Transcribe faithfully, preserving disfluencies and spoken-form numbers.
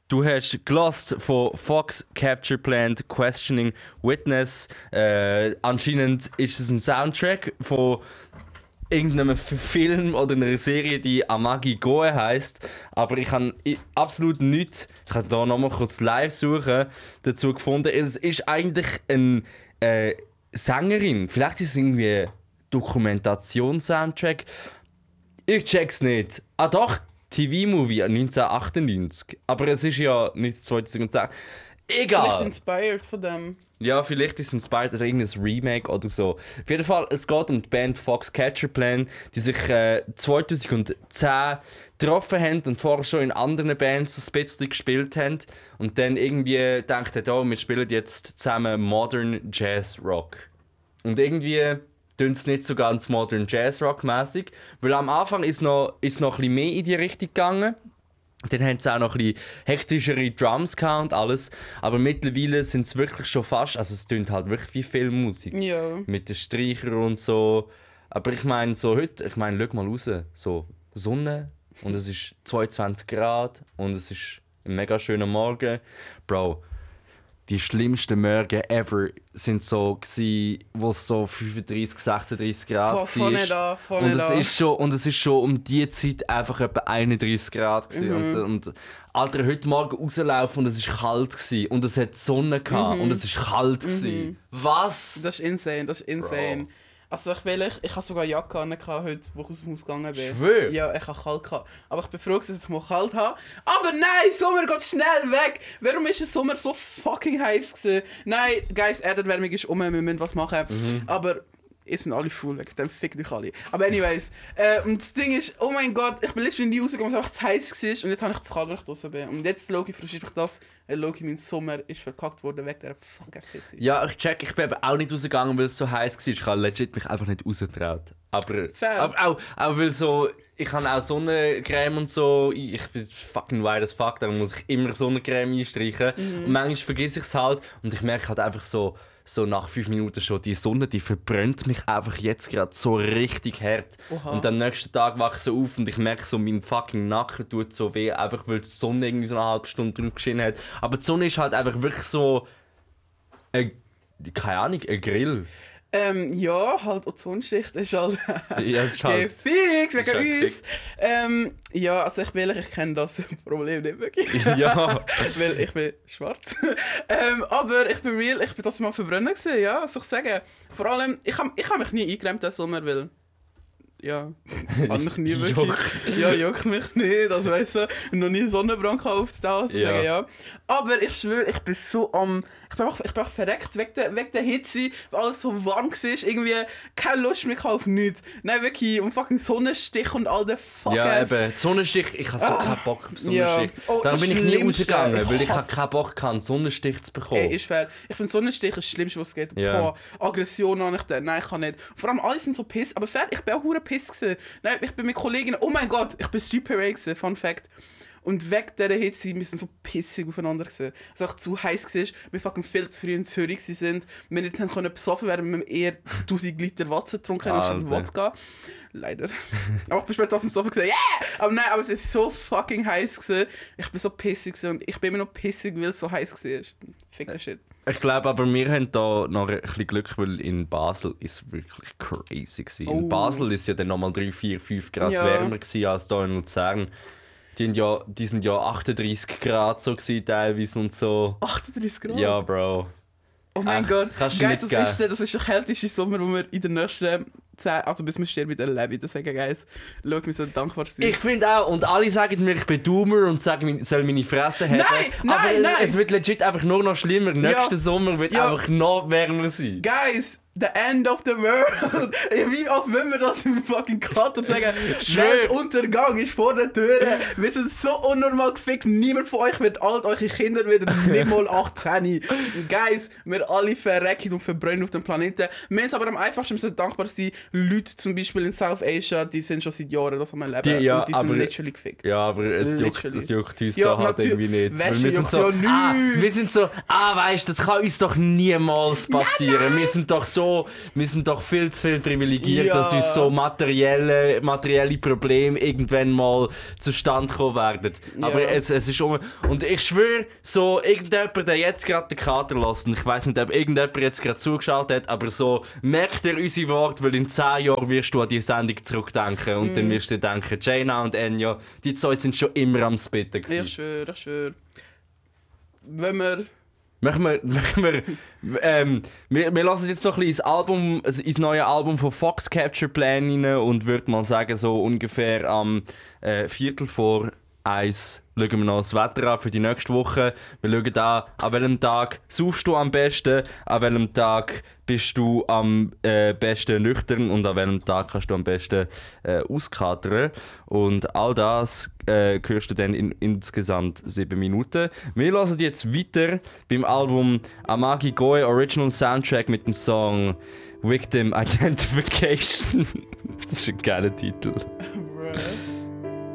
Du hast gelost von Fox Capture Plant Questioning Witness. Äh, anscheinend ist es ein Soundtrack von irgendeinem Film oder einer Serie, die Amagi Goe heisst. Aber ich habe absolut nichts, ich habe hier nochmal kurz live suchen, dazu gefunden. Es ist eigentlich eine äh, Sängerin. Vielleicht ist es irgendwie ein Dokumentationssoundtrack. Ich check's nicht. Ah doch, T V-Movie neunzehnhundertachtundneunzig. Aber es ist ja nicht zweitausendzehn. Egal. Vielleicht inspired von dem. Ja, vielleicht ist es inspired oder irgendein Remake oder so. Auf jeden Fall, es geht um die Band Fox Catcher Plan, die sich äh, zweitausendzehn getroffen haben und vorher schon in anderen Bands ein bisschen gespielt haben. Und dann irgendwie dachten, oh, wir spielen jetzt zusammen Modern Jazz Rock. Und irgendwie tun es nicht so ganz Modern Jazz Rock mäßig, weil am Anfang ist noch, ist noch ein bisschen mehr in die Richtung gegangen. Dann haben sie auch noch ein bisschen hektischere Drums gehabt und alles. Aber mittlerweile sind es wirklich schon fast, also es tönt halt wirklich wie Filmmusik. Ja. Mit den Streichern und so. Aber ich meine, so heute, ich meine, schau mal raus. So Sonne und es ist zweiundzwanzig Grad und es ist ein mega schöner Morgen. Bro, die schlimmsten Morgen ever sind so gsi, wo es so fünfunddreißig, sechsunddreißig Grad Boah, von nicht an, von und nicht es an. ist schon und es ist schon um diese Zeit einfach etwa einunddreißig Grad gsi. Mhm. und, und Alter, heute Morgen rauslaufen und es ist kalt gsi und es hat Sonne gehabt Mhm. und es ist kalt gsi. Was? Das ist insane, das ist insane. Bro. Also ich will, ich, ich habe sogar eine Jacke an heute, wo ich aus dem Haus gegangen bin. Schwör? Ja, ich habe kalt gehabt. Aber ich bin froh, dass ich mal kalt habe. Aber nein, Sommer geht schnell weg! Warum ist der Sommer so fucking heiß gewesen? Nein, Guys, Erderwärmung ist um, wir müssen was machen. Mhm. Aber ihr sind alle full weg, dann fickt euch alle. Aber anyways, äh, und das Ding ist, oh mein Gott, ich bin letztens nie rausgekommen, weil es einfach zu heiß war. Und jetzt habe ich zu kalt, weil ich draußen bin. Und jetzt, Loki, frustriert mich das. Äh, Loki, mein Sommer ist verkackt worden wegen dieser fucking Hitze. Ja, ich check, ich bin eben auch nicht rausgegangen, weil es so heiß war. Ich habe legit mich einfach nicht rausgetraut. Aber, Fair. aber auch, auch weil so, ich habe auch Sonnencreme und so. Ich, ich bin fucking white as fuck, darum muss ich immer Sonnencreme einstreichen. Mhm. Und manchmal vergesse ich es halt und ich merke halt einfach so, so nach fünf Minuten schon, die Sonne, die verbrennt mich einfach jetzt gerade so richtig hart. Oha. Und am nächsten Tag wache ich so auf und ich merke so, mein fucking Nacken tut so weh, einfach weil die Sonne irgendwie so eine halbe Stunde drauf geschienen hat. Aber die Sonne ist halt einfach wirklich so, ein, keine Ahnung, ein Grill. Ähm, ja, halt Ozonschicht ist halt Ja, es ist halt... gefixt ist wegen halt uns. Ähm, ja, also ich will, ich kenne das Problem nicht wirklich. Ja. Weil ich bin schwarz. ähm, aber ich bin real, ich bin das mal verbrennen gewesen, ja, was soll ich sagen. Vor allem, ich habe ich hab mich nie eingecremt diesen Sommer, weil... Ja, hat mich nie wirklich... Juckt. Ja, juckt mich nicht, also weißt du, noch nie Sonnenbrand aufzutauchen, also Ja. sagen, ja. Aber ich schwöre, ich bin so am... Ich bin auch, ich bin auch verreckt wegen der, wegen der Hitze, weil alles so warm war, irgendwie keine Lust mehr auf nichts. Nein, wirklich, um fucking Sonnenstich und all der fuck Ja, eben. Sonnenstich, ich habe so Ah. keinen Bock auf Sonnenstich. Ja. Oh, Darum das bin ich nie Schlimmste. rausgegangen, Ich weil ich hasse- habe keinen Bock hatte, einen Sonnenstich zu bekommen. Ey, ist fair. Ich finde Sonnenstich ist das Schlimmste, was es geht. Ja. Boah, Aggression an ich den. Nein, ich kann nicht. Vor allem alle sind so piss. Aber fair, ich bin auch hure piss gewesen. Nein, ich bin mit Kolleginnen. Oh mein Gott, ich bin Street Parade gewesen. Fun Fact. Und wegen dieser Hitze, wir sind so pissig aufeinander gewesen. Es war auch zu heiß gewesen, wir fucking viel zu früh in Zürich sind. Wir nicht haben können besoffen werden, wir haben eher tausend Liter Wasser getrunken anstatt Alter. Wodka. Leider. Aber ich bin später aus dem Sofa gesagt, yeah! Aber nein, aber es ist so fucking heiß gewesen. Ich bin so pissig gewesen und ich bin immer noch pissig, weil es so heiß war. Fick der Shit. Ich glaube aber, wir haben da noch ein bisschen Glück, weil in Basel ist es wirklich crazy gewesen. Oh. In Basel ist ja dann nochmal drei, vier, fünf Grad Ja. wärmer gewesen als hier in Luzern. Die, haben ja, die sind ja achtunddreißig Grad so gewesen, teilweise und so. achtunddreißig Grad? Ja, Bro. Oh mein Echt? Gott. Kannst du Guys, nicht das geben. ist, der, das ist der kälteste Sommer, den wir in den nächsten zehn, also bis wir sterben, erleben. Das sagen, Guys. Schau, wir so dankbar sein. Ich finde auch, und alle sagen mir, ich bin Doomer und sagen, ich soll meine Fresse haben. Nein, nein, aber nein. es wird legit einfach nur noch schlimmer. Nächsten Sommer wird Ja. einfach noch wärmer sein. Guys, the end of the world. Wie oft wollen wir das im fucking Kater sagen? Schwör. Weltuntergang ist vor der Tür. Wir sind so unnormal gefickt. Niemand von euch wird alt. Eure Kinder werden nicht mal achtzehn. Guys, wir alle verrecken und verbrennen auf dem Planeten. Wir sind aber am einfachsten müssen dankbar sein. Leute zum Beispiel in South Asia, die sind schon seit Jahren das am Leben. Die- ja, und die sind aber- literally gefickt. Ja, aber es juckt, Literally. es juckt uns Ja, da halt natürlich. irgendwie nicht. Wäsche Weil wir sind juckt so, ja ah, nichts. wir sind so, ah, weißt du, das kann uns doch niemals passieren. Wir sind doch so so, wir sind doch viel zu viel privilegiert, Ja. dass uns so materielle, materielle Probleme irgendwann mal zustande kommen werden. Aber Ja. es, es ist um... Und ich schwöre, so irgendjemand, der jetzt gerade den Kater lässt, und ich weiss nicht, ob irgendjemand jetzt gerade zugeschaut hat, aber so, merkt er unsere Worte, weil in zehn Jahren wirst du an die Sendung zurückdenken und Mm. dann wirst du dir denken, Jaina und Enya, die zwei sind schon immer am Spitten gewesen. Ich schwöre, ich schwöre. Wenn wir... Machen wir, machen wir, ähm, wir, wir lassen jetzt noch ein bisschen ins Album, also ins neue Album von Fox Capture Plan rein und würde mal sagen, so ungefähr am äh, Viertel vor eins schauen wir noch das Wetter an für die nächste Woche. Wir schauen an, an welchem Tag saufst du am besten, an welchem Tag bist du am äh, besten nüchtern und an welchem Tag kannst du am besten äh, auskatern. Und all das äh, hörst du dann in insgesamt sieben Minuten. Wir hören jetzt weiter beim Album Amagi Goe Original Soundtrack mit dem Song Victim Identification. Das ist ein geiler Titel. Bruh.